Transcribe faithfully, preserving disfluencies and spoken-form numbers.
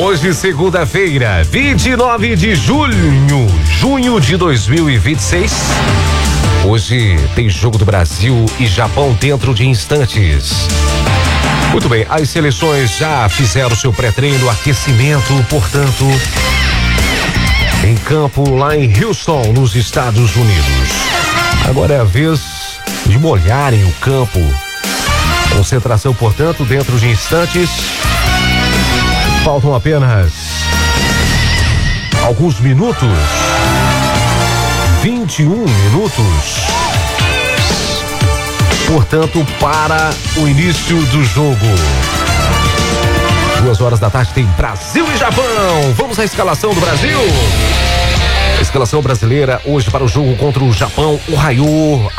Hoje, segunda-feira, vinte e nove de julho, junho de dois mil e vinte e seis. Hoje tem jogo do Brasil e Japão dentro de instantes. Muito bem, as seleções já fizeram seu pré-treino, aquecimento, portanto, em campo lá em Houston, nos Estados Unidos. Agora é a vez de molharem o campo. Concentração, portanto, dentro de instantes. Faltam apenas alguns minutos. vinte e um minutos. Portanto, para o início do jogo. Duas horas da tarde tem Brasil e Japão. Vamos à escalação do Brasil. A escalação brasileira hoje para o jogo contra o Japão. O Raio